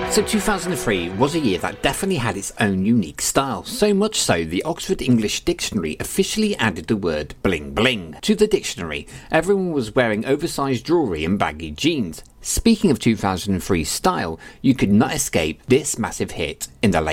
So 2003 was a year that definitely had its own unique style, so much so the Oxford English Dictionary officially added the word bling bling to the dictionary. Everyone was wearing oversized jewellery and baggy jeans. Speaking of 2003 style, you could not escape this massive hit in the late